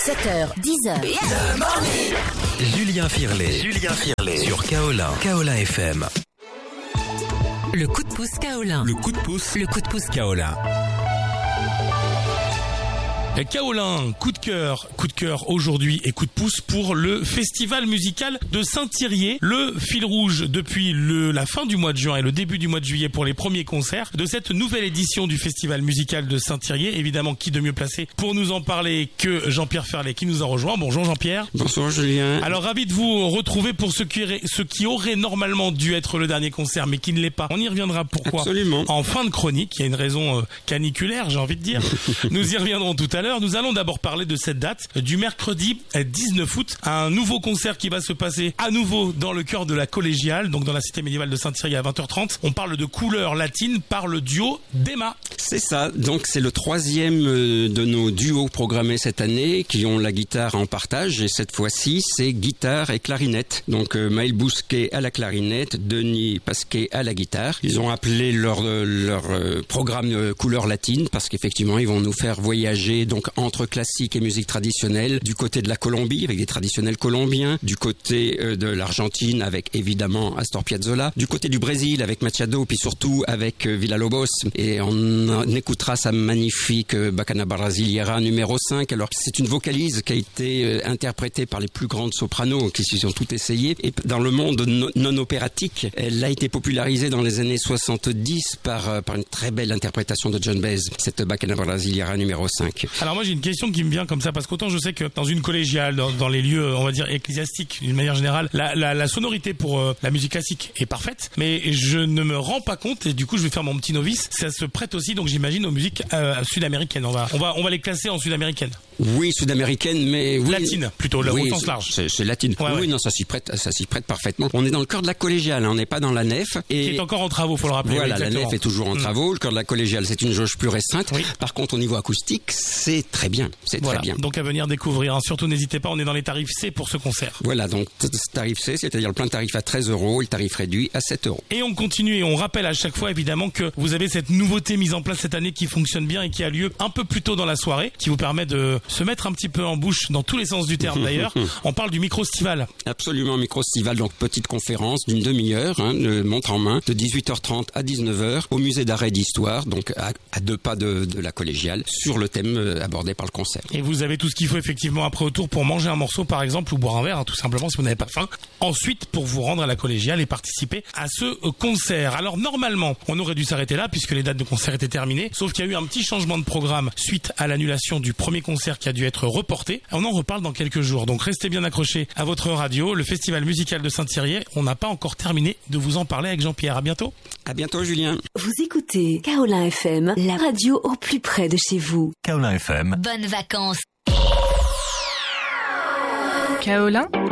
7h, 10h. Julien Firlet sur Kaola FM. Le coup de pouce Kaolin. Le coup de pouce Kaola. Kaolin, coup de cœur aujourd'hui et coup de pouce pour le festival musical de Saint-Thirier. Le fil rouge depuis la fin du mois de juin et le début du mois de juillet pour les premiers concerts de cette nouvelle édition du festival musical de Saint-Thirier. Évidemment, qui de mieux placé pour nous en parler que Jean-Pierre Ferlet qui nous a rejoint. Bonjour Jean-Pierre. Bonsoir Julien. Alors ravi de vous retrouver pour ce qui aurait normalement dû être le dernier concert mais qui ne l'est pas. On y reviendra pourquoi. Absolument. En fin de chronique, il y a une raison caniculaire, j'ai envie de dire. Nous y reviendrons tout à l'heure. Nous allons d'abord parler de cette date du mercredi 19 août, un nouveau concert qui va se passer à nouveau dans le cœur de la collégiale, donc dans la cité médiévale de Saint-Thirier à 20h30. On parle de couleurs latines par le duo Dema. C'est ça, donc c'est le troisième de nos duos programmés cette année qui ont la guitare en partage et cette fois-ci c'est guitare et clarinette. Donc Maël Bousquet à la clarinette, Denis Pasquet à la guitare. Ils ont appelé leur programme couleurs latines parce qu'effectivement ils vont nous faire voyager donc entre classique et musique traditionnelle, du côté de la Colombie avec des traditionnels colombiens, du côté de l'Argentine avec évidemment Astor Piazzolla, du côté du Brésil avec Machado, puis surtout avec Villa-Lobos, et on écoutera sa magnifique Bacana Brasileira numéro 5. Alors c'est une vocalise qui a été interprétée par les plus grandes sopranos qui se sont toutes essayées, et dans le monde non opératique, elle a été popularisée dans les années 70 par une très belle interprétation de John Baez, cette Bacana Brasileira numéro 5. Alors moi j'ai une question qui me vient comme ça, parce qu'autant je sais que dans une collégiale, dans les lieux on va dire ecclésiastiques d'une manière générale, la sonorité pour la musique classique est parfaite, mais je ne me rends pas compte, et du coup je vais faire mon petit novice, ça se prête aussi donc j'imagine aux musiques sud-américaines. On va les classer en sud-américaines. Oui, sud-américaine, mais oui. Latine, plutôt, au sens large. C'est latine. Ouais, oui, ouais. Non, ça s'y prête parfaitement. On est dans le cœur de la collégiale, on n'est pas dans la nef. Qui est encore en travaux, faut le rappeler. Voilà, oui, la nef est toujours en travaux. Le cœur de la collégiale, c'est une jauge plus restreinte. Oui. Par contre, au niveau acoustique, c'est très bien. Voilà. Très bien. Donc à venir découvrir. Surtout, n'hésitez pas, on est dans les tarifs C pour ce concert. Voilà, donc tarif C, c'est-à-dire le plein tarif à 13 € et le tarif réduit à 7 €. Et on continue et on rappelle à chaque fois évidemment que vous avez cette nouveauté mise en place cette année qui fonctionne bien et qui a lieu un peu plus tôt dans la soirée, qui vous permet de se mettre un petit peu en bouche dans tous les sens du terme d'ailleurs. On parle du micro-stival. Absolument, micro-stival, donc petite conférence d'une demi-heure, montre en main, de 18h30 à 19h au musée d'art et d'histoire, donc à 2 pas de la collégiale, sur le thème abordé par le concert. Et vous avez tout ce qu'il faut effectivement après autour pour manger un morceau par exemple ou boire un verre, tout simplement si vous n'avez pas faim. Ensuite pour vous rendre à la collégiale et participer à ce concert. Alors normalement on aurait dû s'arrêter là puisque les dates de concert étaient terminées, sauf qu'il y a eu un petit changement de programme suite à l'annulation du premier concert qui a dû être reporté. On en reparle dans quelques jours, donc restez bien accrochés à votre radio. Le festival musical de Saint-Thirier, on n'a pas encore terminé de vous en parler avec Jean-Pierre. À bientôt. À bientôt Julien. Vous écoutez Kaolin FM, la radio au plus près de chez vous. Kaola FM. Bonnes vacances. Kaolin